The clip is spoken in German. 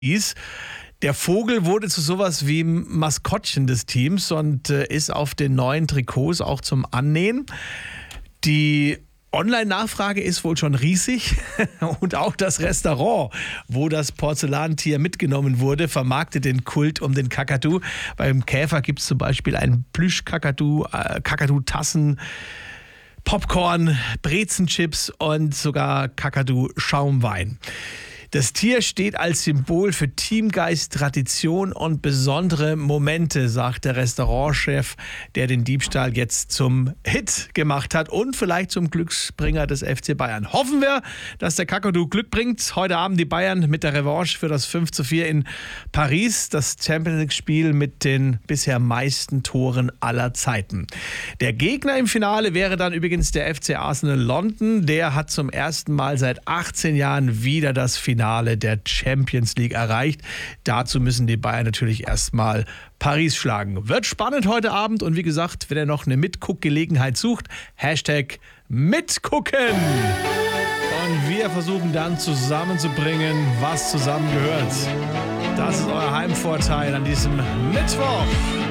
ist. Der Vogel wurde zu sowas wie Maskottchen des Teams und ist auf den neuen Trikots auch zum Annähen. Die Online-Nachfrage ist wohl schon riesig und auch das Restaurant, wo das Porzellantier mitgenommen wurde, vermarktet den Kult um den Kakadu. Beim Käfer gibt es zum Beispiel einen Plüsch-Kakadu, Kakadu-Tassen, Popcorn, Brezenchips und sogar Kakadu-Schaumwein. Das Tier steht als Symbol für Teamgeist, Tradition und besondere Momente, sagt der Restaurantchef, der den Diebstahl jetzt zum Hit gemacht hat und vielleicht zum Glücksbringer des FC Bayern. Hoffen wir, dass der Kakadu Glück bringt. Heute Abend die Bayern mit der Revanche für das 5:4 in Paris. Das Champions League-Spiel mit den bisher meisten Toren aller Zeiten. Der Gegner im Finale wäre dann übrigens der FC Arsenal London. Der hat zum ersten Mal seit 18 Jahren wieder das Finale der Champions League erreicht. Dazu müssen die Bayern natürlich erstmal Paris schlagen. Wird spannend heute Abend und wie gesagt, wenn ihr noch eine Mitguckgelegenheit sucht, Hashtag mitgucken. Und wir versuchen dann zusammenzubringen, was zusammengehört. Das ist euer Heimvorteil an diesem Mittwoch.